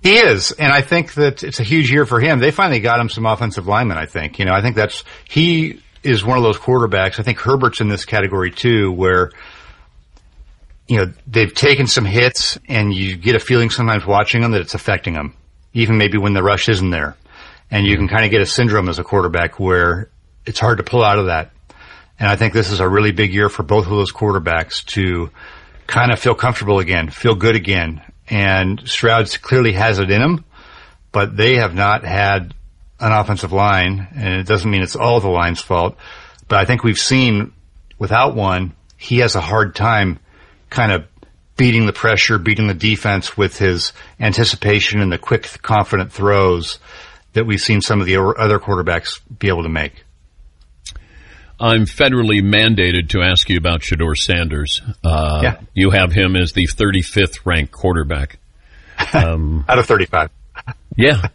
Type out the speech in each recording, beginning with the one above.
He is, and I think that it's a huge year for him. They finally got him some offensive linemen, I think. I think he is one of those quarterbacks. I think Herbert's in this category too, where, they've taken some hits and you get a feeling sometimes watching them that it's affecting them, even maybe when the rush isn't there. And you can kind of get a syndrome as a quarterback where it's hard to pull out of that. And I think this is a really big year for both of those quarterbacks to kind of feel comfortable again, feel good again. And Stroud clearly has it in him, but they have not had an offensive line, and it doesn't mean it's all the line's fault. But I think we've seen without one, he has a hard time kind of beating the pressure, beating the defense with his anticipation and the quick, confident throws that we've seen some of the other quarterbacks be able to make. I'm federally mandated to ask you about Shedeur Sanders. Yeah. You have him as the 35th ranked quarterback. Out of 35. Yeah.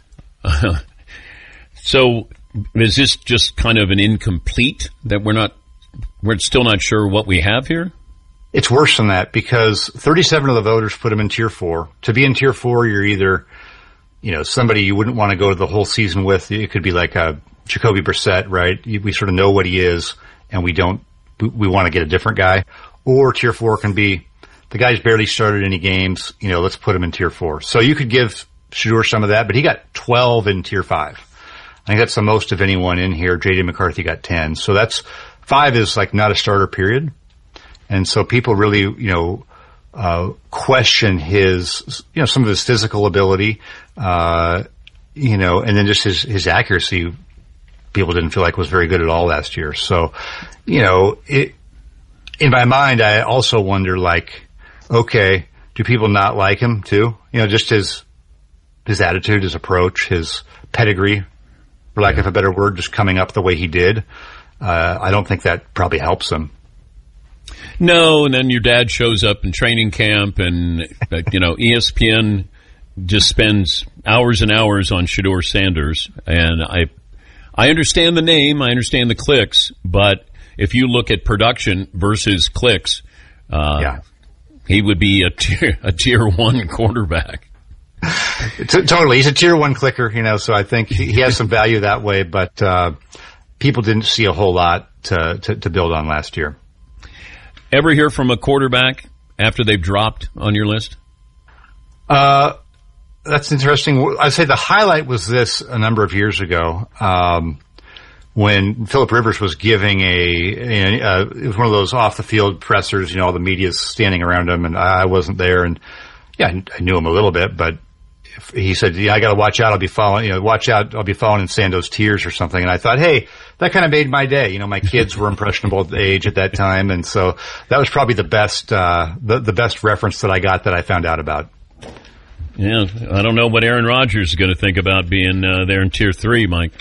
So is this just kind of an incomplete that we're still not sure what we have here? It's worse than that because 37 of the voters put him in Tier 4. To be in Tier 4, you're either, somebody you wouldn't want to go the whole season with. It could be like a Jacoby Brissett, right? We sort of know what he is, and we want to get a different guy. Or Tier 4 can be, the guy's barely started any games, let's put him in Tier 4. So you could give Shedeur some of that, but he got 12 in Tier 5. I think that's the most of anyone in here. J.D. McCarthy got 10. So 5 is like not a starter period. And so people really, question his, some of his physical ability, and then just his accuracy. People didn't feel like was very good at all last year. So, in my mind, I also wonder, okay, do people not like him too? Just his attitude, his approach, his pedigree, for lack of a better word, just coming up the way he did. I don't think that probably helps him. No, and then your dad shows up in training camp and, ESPN just spends hours and hours on Shedeur Sanders. And I understand the name, I understand the clicks, but if you look at production versus clicks, he would be a tier 1 quarterback. Totally. He's a Tier 1 clicker, so I think he has some value that way, but people didn't see a whole lot to build on last year. Ever hear from a quarterback after they've dropped on your list? That's interesting. I'd say the highlight was this a number of years ago, when Phillip Rivers was giving it was one of those off the field pressers, all the media's standing around him and I wasn't there. And I knew him a little bit, but he said, I got to watch out. I'll be following, watch out. I'll be following in Sando's tears or something. And I thought, hey, that kind of made my day. My kids were impressionable at the age at that time. And so that was probably the best, the best reference that I got that I found out about. Yeah. I don't know what Aaron Rodgers is going to think about being there in Tier 3, Mike.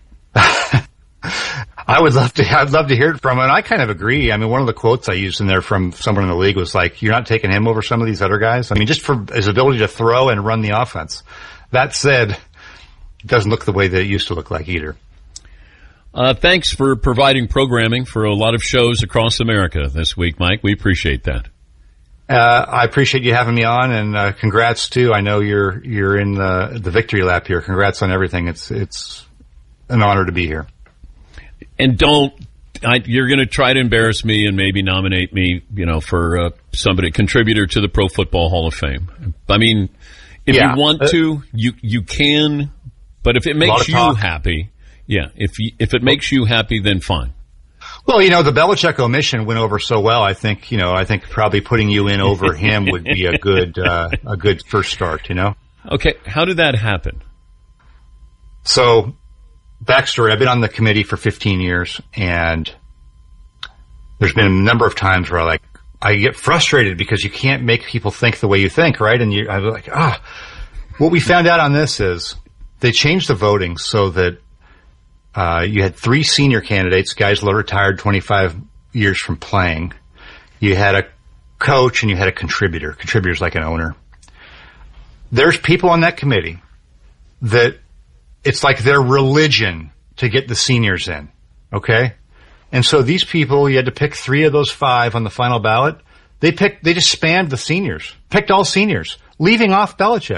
I'd love to hear it from him. And I kind of agree. One of the quotes I used in there from someone in the league was like, you're not taking him over some of these other guys. Just for his ability to throw and run the offense. That said, it doesn't look the way that it used to look like either. Thanks for providing programming for a lot of shows across America this week, Mike. We appreciate that. I appreciate you having me on, and congrats too. I know you're in the victory lap here. Congrats on everything. It's an honor to be here. And you're going to try to embarrass me and maybe nominate me, for somebody, contributor to the Pro Football Hall of Fame. If you want to, you can, but if it makes you happy, if it makes you happy, then fine. Well, the Belichick omission went over so well. I think probably putting you in over him would be a good first start, Okay. How did that happen? So, backstory, I've been on the committee for 15 years, and there's been a number of times where I get frustrated because you can't make people think the way you think, right? And I'm like, what we found out on this is they changed the voting so that you had 3 senior candidates, guys that retired 25 years from playing. You had a coach and you had a contributor. Contributor's like an owner. There's people on that committee that it's like their religion to get the seniors in, okay? And so these people, you had to pick 3 of those 5 on the final ballot. They just spanned the seniors, picked all seniors, leaving off Belichick,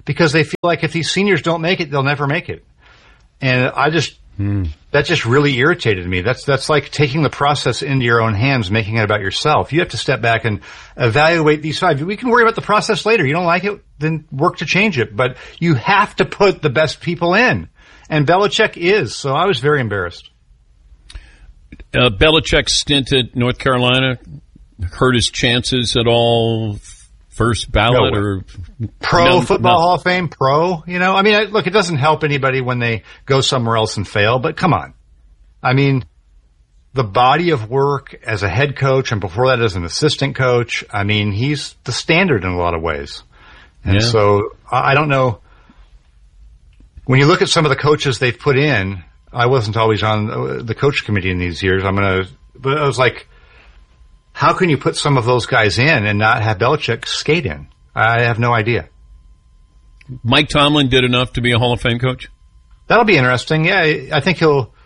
because they feel like if these seniors don't make it, they'll never make it. And that just really irritated me. That's like taking the process into your own hands, making it about yourself. You have to step back and evaluate these five. We can worry about the process later. You don't like it, then work to change it. But you have to put the best people in. And Belichick is. So I was very embarrassed. Belichick's stint at North Carolina hurt his chances at all? First ballot or Pro Football Hall of Fame? Pro? You know, I mean, look, it doesn't help anybody when they go somewhere else and fail, but come on. I mean, the body of work as a head coach and before that as an assistant coach, I mean, he's the standard in a lot of ways. And so I don't know. When you look at some of the coaches they've put in, I wasn't always on the coach committee in these years. But I was like, how can you put some of those guys in and not have Belichick skate in? I have no idea. Mike Tomlin did enough to be a Hall of Fame coach? That'll be interesting. Yeah, I think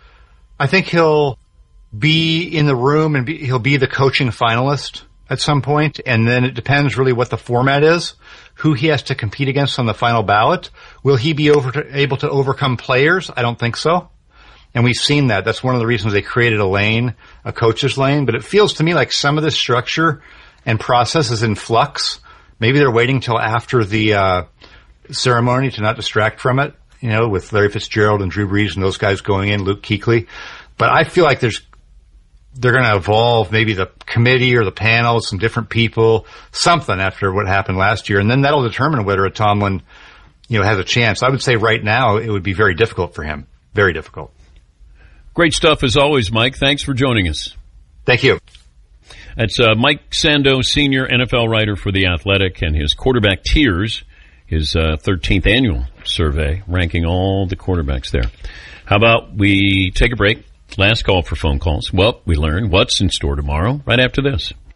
he'll be in the room and he'll be the coaching finalist at some point. And then it depends really what the format is, who he has to compete against on the final ballot. Will he be able to overcome players? I don't think so. And we've seen that. That's one of the reasons they created a lane, a coach's lane. But it feels to me like some of this structure and process is in flux. Maybe they're waiting till after the ceremony to not distract from it, you know, with Larry Fitzgerald and Drew Brees and those guys going in, Luke Kuechly. But I feel like they're going to evolve maybe the committee or the panel, some different people, something after what happened last year. And then that'll determine whether a Tomlin, you know, has a chance. I would say right now it would be very difficult for him. Very difficult. Great stuff as always, Mike. Thanks for joining us. Thank you. That's Mike Sando, senior NFL writer for The Athletic, and his quarterback tiers, his 13th annual survey, ranking all the quarterbacks there. How about we take a break? Last call for phone calls. Well, we learn what's in store tomorrow right after this.